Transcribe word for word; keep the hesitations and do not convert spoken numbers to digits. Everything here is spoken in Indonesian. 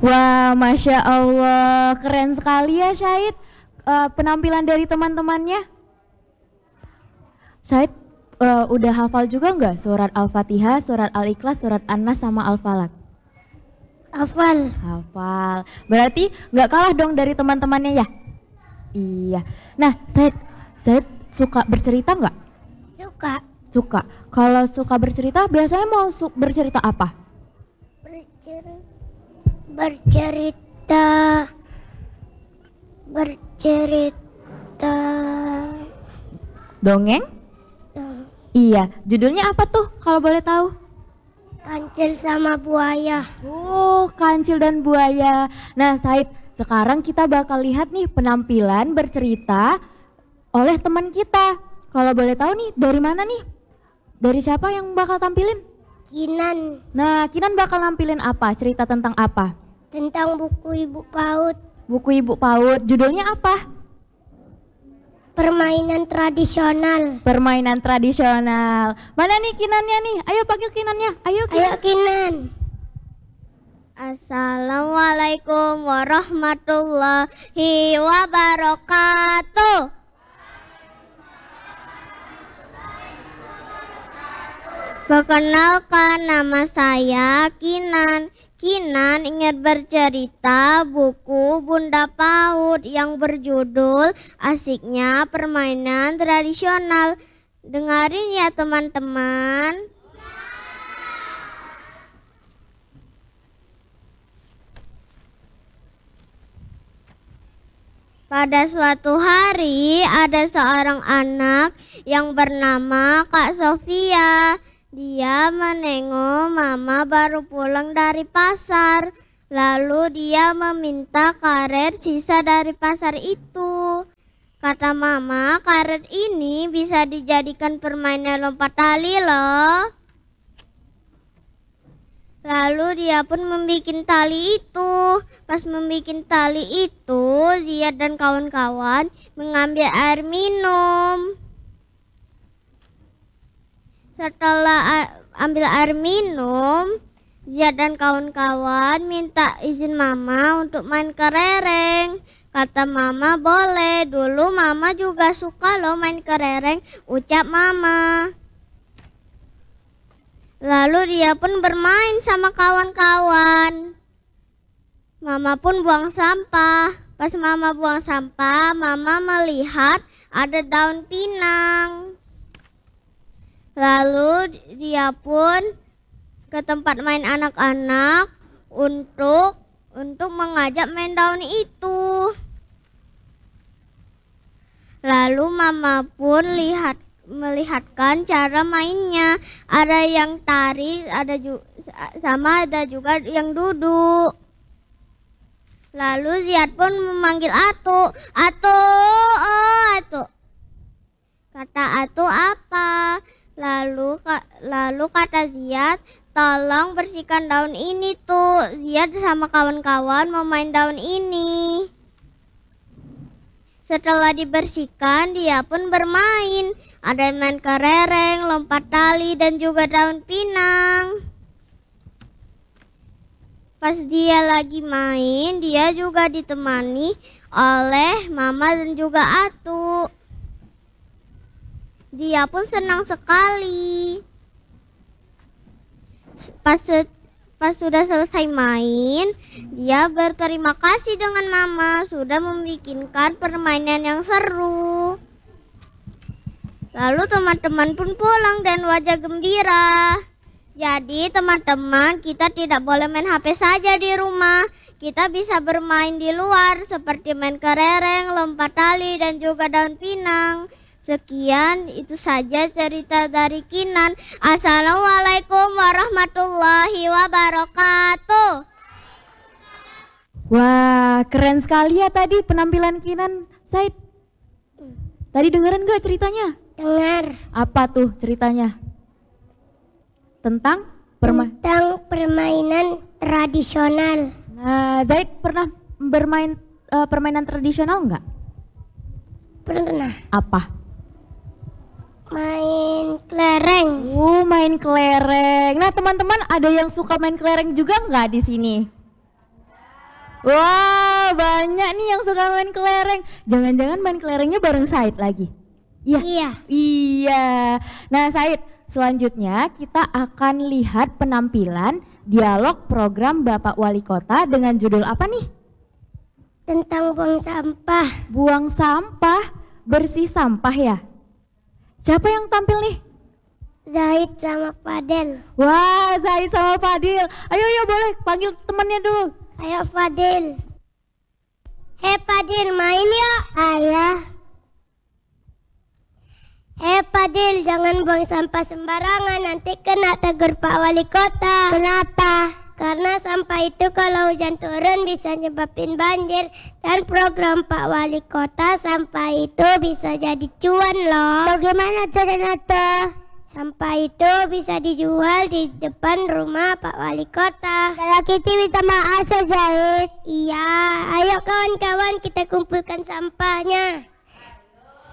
Wah, Masya Allah, keren sekali ya Syahid uh, penampilan dari teman-temannya. Syahid uh, udah hafal juga nggak surat Al-Fatihah, surat Al-Ikhlas, surat An-Nas sama Al-Falaq? Hafal. Hafal. Berarti nggak kalah dong dari teman-temannya ya? Iya. Nah, Syahid, Syahid suka bercerita nggak? Suka. Suka. Kalau suka bercerita, biasanya mau su- bercerita apa? Bercerita. Bercerita. Bercerita. Dongeng? Dong. Iya. Judulnya apa tuh kalau boleh tahu? Kancil sama buaya. Oh, kancil dan buaya. Nah, Said, sekarang kita bakal lihat nih penampilan bercerita oleh teman kita. Kalau boleh tahu nih, dari mana nih? Dari siapa yang bakal tampilin? Kinan. Nah, Kinan bakal nampilin apa? Cerita tentang apa? Tentang buku Ibu PAUD. Buku Ibu PAUD. Judulnya apa? Permainan tradisional. Permainan tradisional. Mana nih Kinannya nih? Ayo panggil Kinannya. Ayo Kinan. Ayo Kinan. Assalamualaikum warahmatullahi wabarakatuh. Perkenalkan, nama saya Kinan. Kinan ingin bercerita buku Bunda PAUD yang berjudul Asiknya Permainan Tradisional. Dengarin ya teman-teman. Pada suatu hari ada seorang anak yang bernama Kak Sofia. Dia menengok mama baru pulang dari pasar. Lalu dia meminta karet sisa dari pasar itu. Kata mama, karet ini bisa dijadikan permainan lompat tali loh. Lalu dia pun membuat tali itu. Pas membuat tali itu, Ziyad dan kawan-kawan mengambil air minum. Setelah ambil air minum, Ziyad dan kawan-kawan minta izin mama untuk main kelereng. Kata mama boleh, dulu mama juga suka loh main kelereng, ucap mama. Lalu dia pun bermain sama kawan-kawan. Mama pun buang sampah. Pas mama buang sampah, mama melihat ada daun pinang. Lalu dia pun ke tempat main anak-anak untuk untuk mengajak main daun itu. Lalu mama pun lihat melihatkan cara mainnya. Ada yang tarik, ada juga, sama ada juga yang duduk. Lalu Ziyad pun memanggil Atu. Atu, oh Atu. Kata Atu apa? Lalu lalu kata Ziyad, tolong bersihkan daun ini tuh. Ziyad sama kawan-kawan mau main daun ini. Setelah dibersihkan, dia pun bermain. Ada yang main kelereng, lompat tali, dan juga daun pinang. Pas dia lagi main, dia juga ditemani oleh mama dan juga Atu. Dia pun senang sekali. Pas, pas sudah selesai main, dia berterima kasih dengan mama sudah membikinkan permainan yang seru. Lalu teman-teman pun pulang dan wajah gembira. Jadi teman-teman, kita tidak boleh main H P saja di rumah. Kita bisa bermain di luar seperti main kelereng, lompat tali, dan juga daun pinang. Sekian, itu saja cerita dari Kinan. Assalamualaikum warahmatullahi wabarakatuh. Wah, keren sekali ya tadi penampilan Kinan, Said. Tadi dengerin gak ceritanya? Dengar. Apa tuh ceritanya? Tentang perma- Tentang permainan tradisional. Nah, Zaid pernah bermain uh, permainan tradisional nggak? Pernah. Apa? Main kelereng. Uh, main kelereng. Nah, teman-teman ada yang suka main kelereng juga nggak di sini? Wah, banyak nih yang suka main kelereng. Jangan-jangan main kelerengnya bareng Said lagi? Iya. Iya. Iya. Nah, Said, selanjutnya kita akan lihat penampilan dialog program Bapak Wali Kota dengan judul apa nih? Tentang buang sampah. Buang sampah, bersih sampah ya? Siapa yang tampil nih? Zahid sama Fadel. Wah, Zaid sama Fadil. Ayo, ayo boleh panggil temannya dulu. Ayo Fadil. Hei Fadil, main yuk. Ayah. Hei Fadil, jangan buang sampah sembarangan, nanti kena tegur Pak Wali Kota. Kenapa? Karena sampah itu kalau hujan turun bisa nyebabin banjir. Dan program Pak Wali Kota sampah itu bisa jadi cuan loh. Bagaimana caranya tuh? Sampah itu bisa dijual di depan rumah Pak Wali Kota. Kalau kita minta maaf Zahid. Iya, ayo kawan-kawan kita kumpulkan sampahnya.